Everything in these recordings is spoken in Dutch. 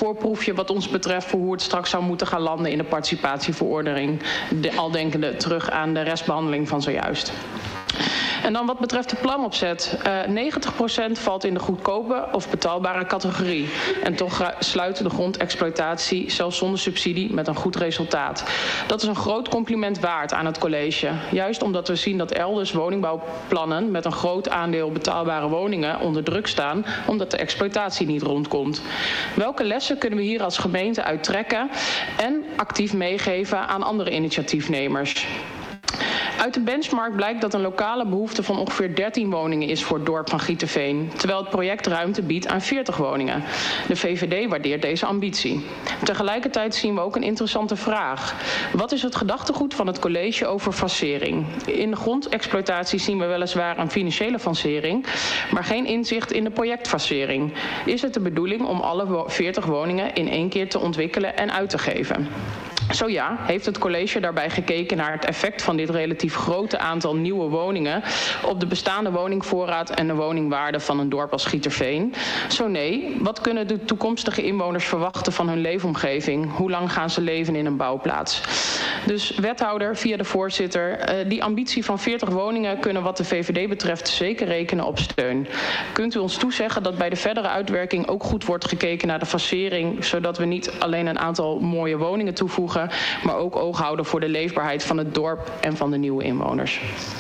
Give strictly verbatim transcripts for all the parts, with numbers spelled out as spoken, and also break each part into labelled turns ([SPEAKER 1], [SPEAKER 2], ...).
[SPEAKER 1] voorproefje wat ons betreft voor hoe het straks zou moeten gaan landen in de participatieverordening. De, al denkende terug aan de restbehandeling van zojuist. En dan wat betreft de planopzet. Uh, negentig procent valt in de goedkope of betaalbare categorie. En toch uh, sluit de grondexploitatie zelfs zonder subsidie met een goed resultaat. Dat is een groot compliment waard aan het college. Juist omdat we zien dat elders woningbouwplannen met een groot aandeel betaalbare woningen onder druk staan, omdat de exploitatie niet rondkomt. Welke lessen kunnen we hier als gemeente uittrekken en actief meegeven aan andere initiatiefnemers? Uit de benchmark blijkt dat een lokale behoefte van ongeveer dertien woningen is voor het dorp van Gieterveen, terwijl het project ruimte biedt aan veertig woningen. De V V D waardeert deze ambitie. Tegelijkertijd zien we ook een interessante vraag. Wat is het gedachtegoed van het college over fasering? In de grondexploitatie zien we weliswaar een financiële fasering, maar geen inzicht in de projectfasering. Is het de bedoeling om alle veertig woningen in één keer te ontwikkelen en uit te geven? Zo ja, heeft het college daarbij gekeken naar het effect van dit relatief grote aantal nieuwe woningen op de bestaande woningvoorraad en de woningwaarde van een dorp als Gieterveen? Zo nee, wat kunnen de toekomstige inwoners verwachten van hun leefomgeving? Hoe lang gaan ze leven in een bouwplaats? Dus wethouder, via de voorzitter, die ambitie van veertig woningen kunnen wat de V V D betreft zeker rekenen op steun. Kunt u ons toezeggen dat bij de verdere uitwerking ook goed wordt gekeken naar de fasering, zodat we niet alleen een aantal mooie woningen toevoegen, maar ook oog houden voor de leefbaarheid van het dorp en van de nieuwe inwoners.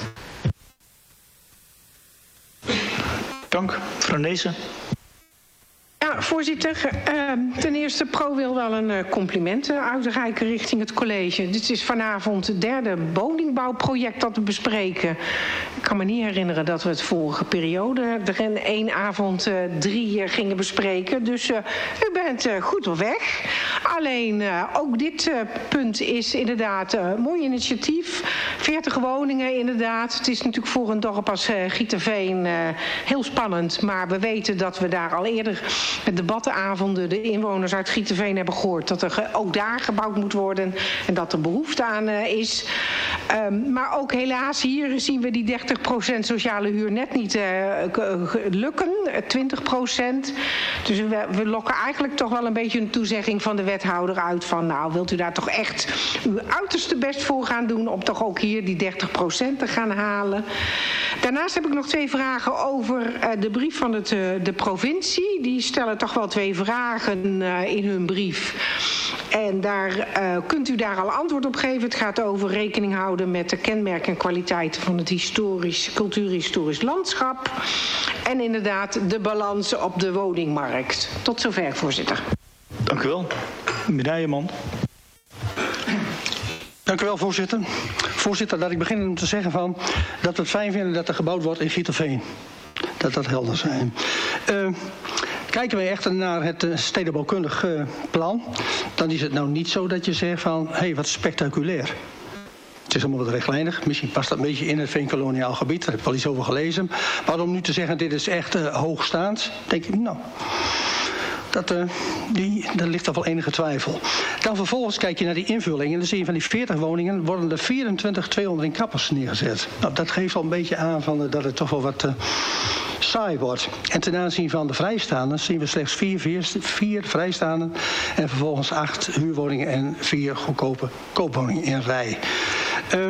[SPEAKER 2] Dank. Mevrouw Neesen.
[SPEAKER 3] Ja, voorzitter. Uh, ten eerste, Pro wil wel een uh, compliment uh, uitreiken richting het college. Dit is vanavond het derde woningbouwproject dat we bespreken. Ik kan me niet herinneren dat we het vorige periode er in één avond uh, drie uh, gingen bespreken. Dus uh, u bent uh, goed op weg. Alleen uh, ook dit uh, punt is inderdaad een uh, mooi initiatief. veertig woningen inderdaad. Het is natuurlijk voor een dorp als uh, Gieterveen uh, heel spannend. Maar we weten dat we daar al eerder met debattenavonden de inwoners uit Gieterveen hebben gehoord dat er ook daar gebouwd moet worden en dat er behoefte aan uh, is. Um, maar ook helaas hier zien we die dertig procent sociale huur net niet uh, lukken, twintig procent. Dus we, we lokken eigenlijk toch wel een beetje een toezegging van de wethouder uit van nou wilt u daar toch echt uw uiterste best voor gaan doen om toch ook hier die dertig procent te gaan halen. Daarnaast heb ik nog twee vragen over uh, de brief van het, uh, de provincie. Die stellen toch wel twee vragen uh, in hun brief. En daar uh, kunt u daar al antwoord op geven. Het gaat over rekening houden met de kenmerken en kwaliteiten van het historisch, cultuurhistorisch landschap. En inderdaad de balans op de woningmarkt. Tot zover, voorzitter.
[SPEAKER 2] Dank u wel. Meneer Nijenman.
[SPEAKER 4] Dank u wel, voorzitter. Voorzitter, laat ik beginnen om te zeggen van dat we het fijn vinden dat er gebouwd wordt in Gieterveen. Dat dat helder zijn. Uh, Kijken we echter naar het uh, stedenbouwkundig uh, plan, dan is het nou niet zo dat je zegt van, hé, hey, wat spectaculair. Het is allemaal wat rechtlijnig. Misschien past dat een beetje in het veenkoloniaal gebied. Daar heb ik wel iets over gelezen. Maar om nu te zeggen, dit is echt uh, hoogstaand, denk ik, nou, dat, uh, die, daar ligt toch wel enige twijfel. Dan vervolgens kijk je naar die invulling en dan zie je van die veertig woningen worden er vierentwintig tweehonderd in kappers neergezet. Nou, dat geeft al een beetje aan van, uh, dat het toch wel wat uh, saai wordt. En ten aanzien van de vrijstaanden zien we slechts vier, vier, vier vrijstaanden en vervolgens acht huurwoningen en vier goedkope koopwoningen in rij. Uh,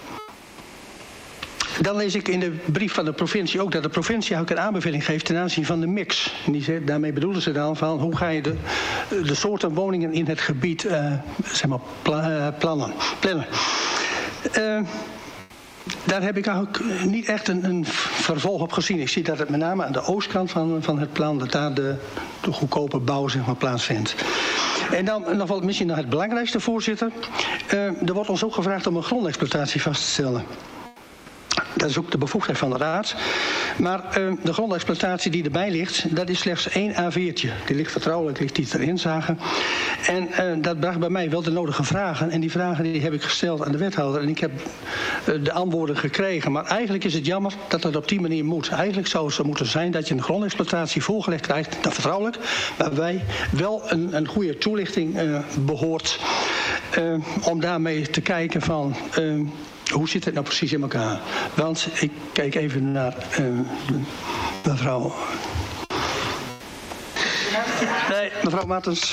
[SPEAKER 4] Dan lees ik in de brief van de provincie ook dat de provincie ook een aanbeveling geeft ten aanzien van de mix. En die zegt, daarmee bedoelen ze dan van hoe ga je de, de soorten woningen in het gebied uh, zeg maar pla, uh, plannen. plannen. Uh, Daar heb ik ook niet echt een, een vervolg op gezien. Ik zie dat het met name aan de oostkant van, van het plan, dat daar de, de goedkope bouw zeg maar, plaatsvindt. En dan nog wel misschien nog het belangrijkste, voorzitter. Uh, er wordt ons ook gevraagd om een grondexploitatie vast te stellen. Dat is ook de bevoegdheid van de raad. Maar uh, de grondexploitatie die erbij ligt, dat is slechts één A viertje. Die ligt vertrouwelijk, ligt die ter inzage. En uh, dat bracht bij mij wel de nodige vragen. En die vragen die heb ik gesteld aan de wethouder. En ik heb uh, de antwoorden gekregen. Maar eigenlijk is het jammer dat het op die manier moet. Eigenlijk zou het zo moeten zijn dat je een grondexploitatie voorgelegd krijgt. Dat vertrouwelijk. Waarbij wel een, een goede toelichting uh, behoort. Uh, om daarmee te kijken van... Uh, Hoe zit het nou precies in elkaar? Want ik kijk even naar uh, mevrouw... Nee, mevrouw Martens.